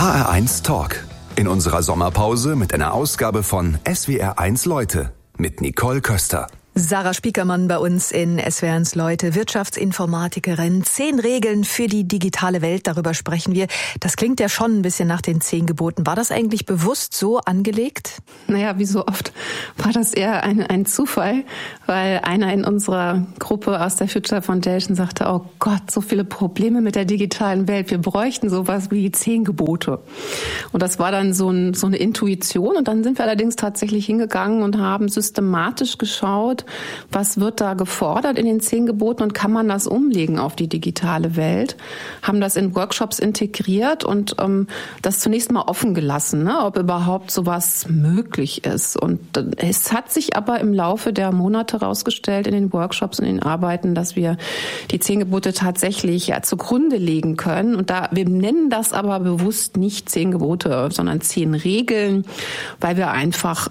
HR1 Talk. In unserer Sommerpause mit einer Ausgabe von SWR1 Leute mit Nicole Köster. Sarah Spiekermann bei uns in SWR1 Leute, Wirtschaftsinformatikerin. 10 Regeln für die digitale Welt, darüber sprechen wir. Das klingt ja schon ein bisschen nach den 10 Geboten. War das eigentlich bewusst so angelegt? Naja, wie so oft war das eher ein Zufall, weil einer in unserer Gruppe aus der Future Foundation sagte, oh Gott, so viele Probleme mit der digitalen Welt. Wir bräuchten sowas wie 10 Gebote. Und das war dann so eine Intuition. Und dann sind wir allerdings tatsächlich hingegangen und haben systematisch geschaut, was wird da gefordert in den 10 Geboten und kann man das umlegen auf die digitale Welt? Haben das in Workshops integriert und das zunächst mal offen gelassen, ne, ob überhaupt sowas möglich ist. Und es hat sich aber im Laufe der Monate herausgestellt in den Workshops und in den Arbeiten, dass wir die 10 Gebote tatsächlich zugrunde legen können. Und wir nennen das aber bewusst nicht 10 Gebote, sondern 10 Regeln, weil wir einfach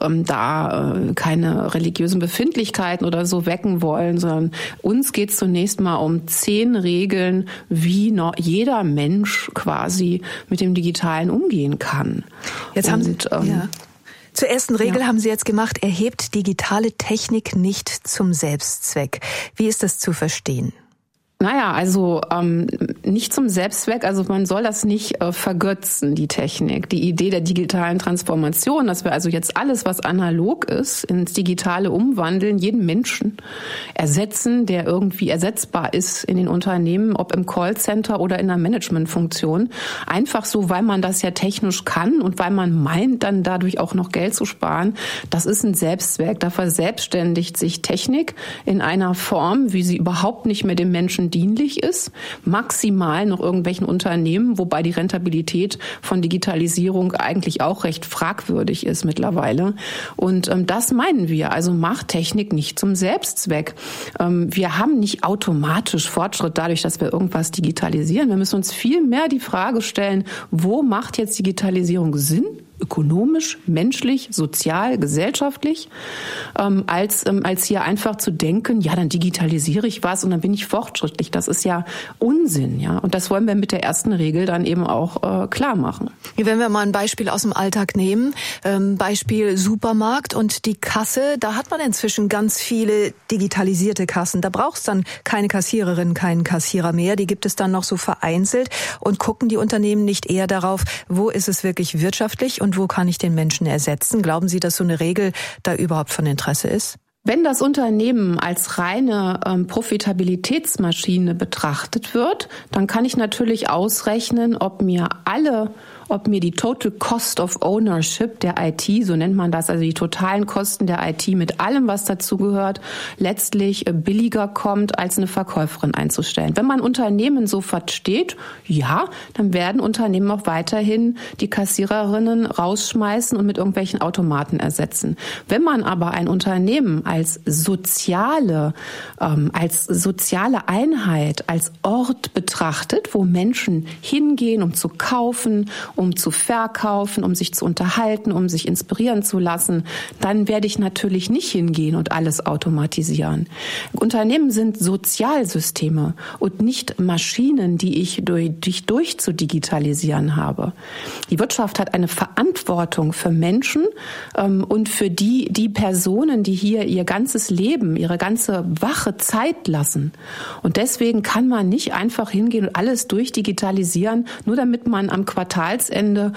keine religiösen Befindlichkeiten oder so wecken wollen, sondern uns geht es zunächst mal um 10 Regeln, wie jeder Mensch quasi mit dem Digitalen umgehen kann. Jetzt haben Sie zur ersten Regel haben Sie jetzt gemacht, erhebt digitale Technik nicht zum Selbstzweck. Wie ist das zu verstehen? Naja, also nicht zum Selbstzweck, also man soll das nicht vergötzen, die Technik. Die Idee der digitalen Transformation, dass wir also jetzt alles, was analog ist, ins Digitale umwandeln, jeden Menschen ersetzen, der irgendwie ersetzbar ist in den Unternehmen, ob im Callcenter oder in der Managementfunktion. Einfach so, weil man das ja technisch kann und weil man meint, dann dadurch auch noch Geld zu sparen. Das ist ein Selbstzweck. Da verselbstständigt sich Technik in einer Form, wie sie überhaupt nicht mehr dem Menschen dienlich ist, maximal noch irgendwelchen Unternehmen, wobei die Rentabilität von Digitalisierung eigentlich auch recht fragwürdig ist mittlerweile. Und das meinen wir. Also macht Technik nicht zum Selbstzweck. Wir haben nicht automatisch Fortschritt dadurch, dass wir irgendwas digitalisieren. Wir müssen uns viel mehr die Frage stellen, wo macht jetzt Digitalisierung Sinn? Ökonomisch, menschlich, sozial, gesellschaftlich, als hier einfach zu denken, ja, dann digitalisiere ich was und dann bin ich fortschrittlich. Das ist ja Unsinn, ja. Und das wollen wir mit der ersten Regel dann eben auch klar machen. Wenn wir mal ein Beispiel aus dem Alltag nehmen, Beispiel Supermarkt und die Kasse, da hat man inzwischen ganz viele digitalisierte Kassen. Da braucht es dann keine Kassiererin, keinen Kassierer mehr. Die gibt es dann noch so vereinzelt. Und gucken die Unternehmen nicht eher darauf, wo ist es wirklich wirtschaftlich und wo kann ich den Menschen ersetzen? Glauben Sie, dass so eine Regel da überhaupt von Interesse ist? Wenn das Unternehmen als reine Profitabilitätsmaschine betrachtet wird, dann kann ich natürlich ausrechnen, ob mir die Total Cost of Ownership der IT, so nennt man das, also die totalen Kosten der IT mit allem, was dazugehört, letztlich billiger kommt, als eine Verkäuferin einzustellen. Wenn man Unternehmen so versteht, ja, dann werden Unternehmen auch weiterhin die Kassiererinnen rausschmeißen und mit irgendwelchen Automaten ersetzen. Wenn man aber ein Unternehmen als soziale Einheit, als Ort betrachtet, wo Menschen hingehen, um zu kaufen, um zu verkaufen, um sich zu unterhalten, um sich inspirieren zu lassen, dann werde ich natürlich nicht hingehen und alles automatisieren. Unternehmen sind Sozialsysteme und nicht Maschinen, die ich durchzudigitalisieren habe. Die Wirtschaft hat eine Verantwortung für Menschen und für die Personen, die hier ihr ganzes Leben, ihre ganze wache Zeit lassen. Und deswegen kann man nicht einfach hingehen und alles durchdigitalisieren, nur damit man am Quartalsende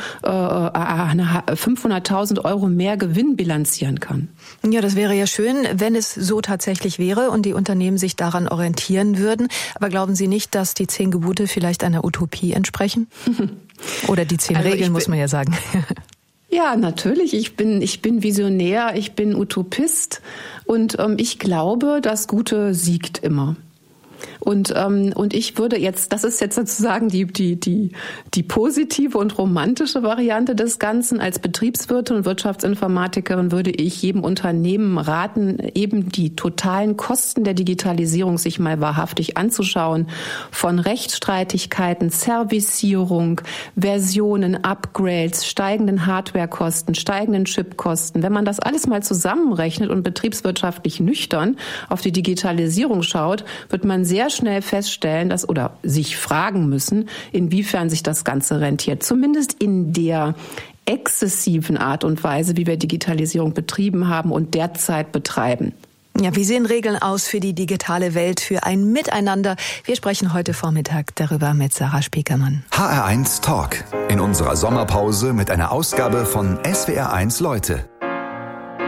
500.000 € mehr Gewinn bilanzieren kann. Ja, das wäre ja schön, wenn es so tatsächlich wäre und die Unternehmen sich daran orientieren würden. Aber glauben Sie nicht, dass die 10 Gebote vielleicht einer Utopie entsprechen? Oder die 10 Regeln, muss man ja sagen. Ja, natürlich. Ich bin Visionär, ich bin Utopist und ich glaube, das Gute siegt immer. Und ich würde jetzt, das ist jetzt sozusagen die positive und romantische Variante des Ganzen. Als Betriebswirtin und Wirtschaftsinformatikerin würde ich jedem Unternehmen raten, eben die totalen Kosten der Digitalisierung sich mal wahrhaftig anzuschauen. Von Rechtsstreitigkeiten, Servicierung, Versionen, Upgrades, steigenden Hardwarekosten, steigenden Chipkosten. Wenn man das alles mal zusammenrechnet und betriebswirtschaftlich nüchtern auf die Digitalisierung schaut, wird man sehen, sehr schnell feststellen, oder sich fragen müssen, inwiefern sich das Ganze rentiert. Zumindest in der exzessiven Art und Weise, wie wir Digitalisierung betrieben haben und derzeit betreiben. Ja, wie sehen Regeln aus für die digitale Welt, für ein Miteinander? Wir sprechen heute Vormittag darüber mit Sarah Spiekermann. HR1 Talk in unserer Sommerpause mit einer Ausgabe von SWR1 Leute.